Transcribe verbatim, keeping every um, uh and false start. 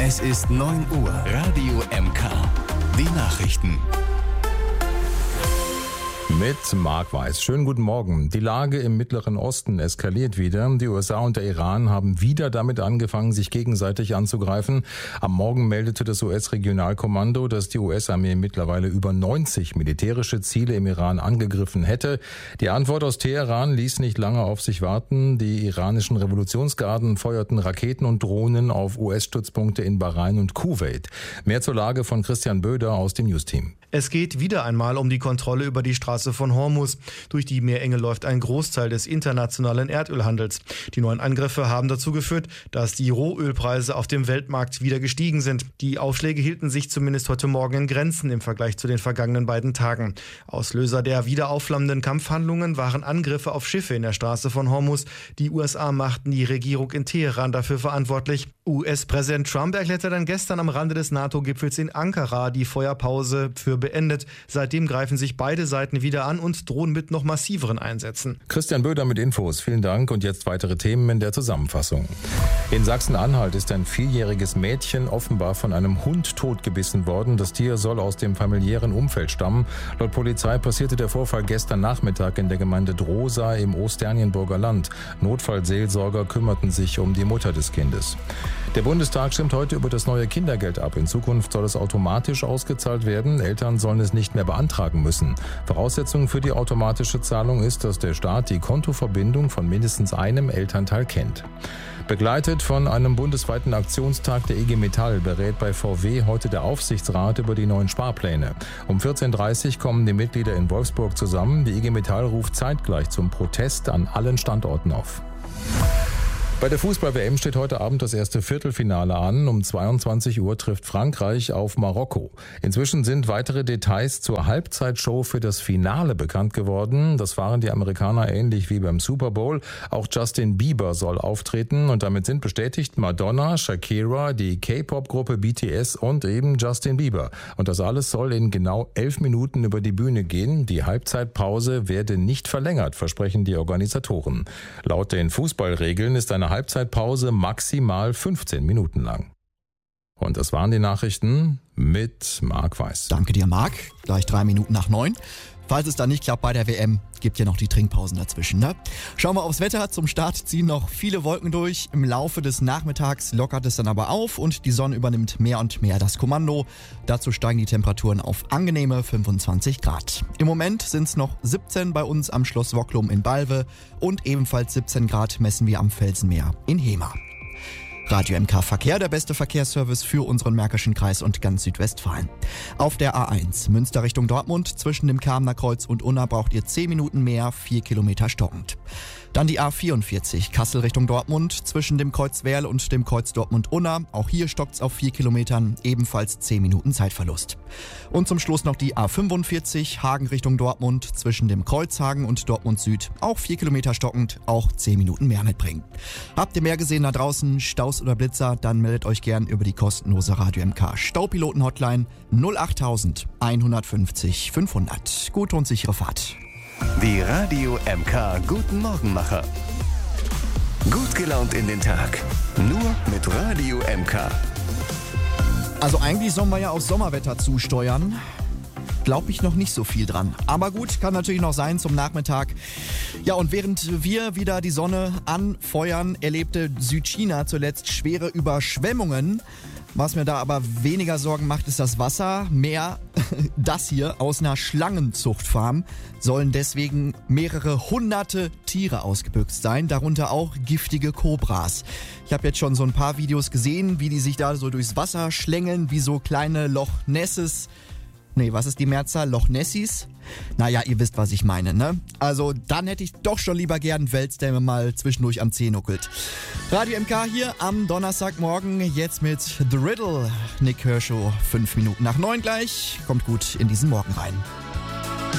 Es ist neun Uhr. Radio M K. Die Nachrichten. Mit Marc Weiß. Schönen guten Morgen. Die Lage im Mittleren Osten eskaliert wieder. Die U S A und der Iran haben wieder damit angefangen, sich gegenseitig anzugreifen. Am Morgen meldete das U S-Regionalkommando, dass die U S-Armee mittlerweile über neunzig militärische Ziele im Iran angegriffen hätte. Die Antwort aus Teheran ließ nicht lange auf sich warten. Die iranischen Revolutionsgarden feuerten Raketen und Drohnen auf U S-Stützpunkte in Bahrain und Kuwait. Mehr zur Lage von Christian Böder aus dem Newsteam. Es geht wieder einmal um die Kontrolle über die Straße von Hormuz. Durch die Meerenge läuft ein Großteil des internationalen Erdölhandels. Die neuen Angriffe haben dazu geführt, dass die Rohölpreise auf dem Weltmarkt wieder gestiegen sind. Die Aufschläge hielten sich zumindest heute Morgen in Grenzen im Vergleich zu den vergangenen beiden Tagen. Auslöser der wieder aufflammenden Kampfhandlungen waren Angriffe auf Schiffe in der Straße von Hormuz. Die U S A machten die Regierung in Teheran dafür verantwortlich. U S-Präsident Trump erklärte dann gestern am Rande des NATO-Gipfels in Ankara die Feuerpause für beendet. Seitdem greifen sich beide Seiten wieder an und drohen mit noch massiveren Einsätzen. Christian Böder mit Infos. Vielen Dank. Und jetzt weitere Themen in der Zusammenfassung. In Sachsen-Anhalt ist ein vierjähriges Mädchen offenbar von einem Hund totgebissen worden. Das Tier soll aus dem familiären Umfeld stammen. Laut Polizei passierte der Vorfall gestern Nachmittag in der Gemeinde Drosa im Osternienburger Land. Notfallseelsorger kümmerten sich um die Mutter des Kindes. Der Bundestag stimmt heute über das neue Kindergeld ab. In Zukunft soll es automatisch ausgezahlt werden. Eltern sollen es nicht mehr beantragen müssen. Voraussetzung für die automatische Zahlung ist, dass der Staat die Kontoverbindung von mindestens einem Elternteil kennt. Begleitet von einem bundesweiten Aktionstag der I G Metall berät bei V W heute der Aufsichtsrat über die neuen Sparpläne. Um vierzehn Uhr dreißig kommen die Mitglieder in Wolfsburg zusammen. Die I G Metall ruft zeitgleich zum Protest an allen Standorten auf. Bei der Fußball-W M steht heute Abend das erste Viertelfinale an. Um zweiundzwanzig Uhr trifft Frankreich auf Marokko. Inzwischen sind weitere Details zur Halbzeitshow für das Finale bekannt geworden. Das fahren die Amerikaner ähnlich wie beim Super Bowl. Auch Justin Bieber soll auftreten und damit sind bestätigt Madonna, Shakira, die K-Pop-Gruppe B T S und eben Justin Bieber. Und das alles soll in genau elf Minuten über die Bühne gehen. Die Halbzeitpause werde nicht verlängert, versprechen die Organisatoren. Laut den Fußballregeln ist eine Halbzeitpause maximal fünfzehn Minuten lang. Und das waren die Nachrichten mit Marc Weiß. Danke dir, Marc. Gleich drei Minuten nach neun. Falls es dann nicht klappt bei der W M, gibt ja noch die Trinkpausen dazwischen, ne? Schauen wir aufs Wetter. Zum Start ziehen noch viele Wolken durch. Im Laufe des Nachmittags lockert es dann aber auf und die Sonne übernimmt mehr und mehr das Kommando. Dazu steigen die Temperaturen auf angenehme fünfundzwanzig Grad. Im Moment sind es noch siebzehn bei uns am Schloss Wocklum in Balve und ebenfalls siebzehn Grad messen wir am Felsenmeer in Hemer. Radio M K Verkehr, der beste Verkehrsservice für unseren Märkischen Kreis und ganz Südwestfalen. Auf der A eins, Münster Richtung Dortmund, zwischen dem Kamener Kreuz und Unna braucht ihr zehn Minuten mehr, vier Kilometer stockend. Dann die A vierundvierzig, Kassel Richtung Dortmund, zwischen dem Kreuz Werl und dem Kreuz Dortmund-Unna. Auch hier stockt's auf vier Kilometern, ebenfalls zehn Minuten Zeitverlust. Und zum Schluss noch die A fünfundvierzig, Hagen Richtung Dortmund, zwischen dem Kreuzhagen und Dortmund Süd. Auch vier Kilometer stockend, auch zehn Minuten mehr mitbringen. Habt ihr mehr gesehen da draußen, Staus oder Blitzer, dann meldet euch gern über die kostenlose Radio M K Staupiloten-Hotline null acht hundertfünfzig fünfhundert. Gute und sichere Fahrt. Die Radio M K Guten Morgenmacher. Gut gelaunt in den Tag. Nur mit Radio M K. Also eigentlich sollen wir ja auf Sommerwetter zusteuern. Glaube ich noch nicht so viel dran. Aber gut, kann natürlich noch sein zum Nachmittag. Ja, und während wir wieder die Sonne anfeuern, erlebte Südchina zuletzt schwere Überschwemmungen. Was mir da aber weniger Sorgen macht, ist das Wasser. Mehr, das hier aus einer Schlangenzuchtfarm, sollen deswegen mehrere hunderte Tiere ausgebüxt sein, darunter auch giftige Kobras. Ich habe jetzt schon so ein paar Videos gesehen, wie die sich da so durchs Wasser schlängeln, wie so kleine Loch Nesses. Nee, was ist die Mehrzahl? Loch Nessis? Naja, ihr wisst, was ich meine, ne? Also, dann hätte ich doch schon lieber gern einen Wels, der mir mal zwischendurch am Zeh nuckelt. Radio M K hier am Donnerstagmorgen, jetzt mit The Riddle. Nick Kershaw, fünf Minuten nach neun gleich. Kommt gut in diesen Morgen rein.